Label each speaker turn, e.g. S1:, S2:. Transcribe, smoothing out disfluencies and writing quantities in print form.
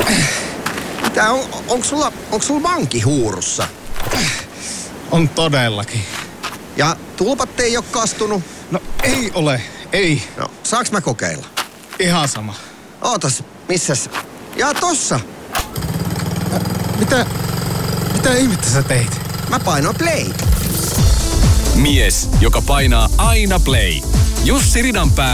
S1: Onko sulla vanki huurussa?
S2: On todellakin.
S1: Ja tulpat ei oo kastunut?
S2: No ei ole, ei.
S1: No, saaks mä kokeilla?
S2: Ihan sama.
S1: Ootas, missäs? Ja tossa.
S2: Mitä ihmettä sä teit?
S1: Mä painoin play.
S3: Mies, joka painaa aina play. Jussi Ridanpää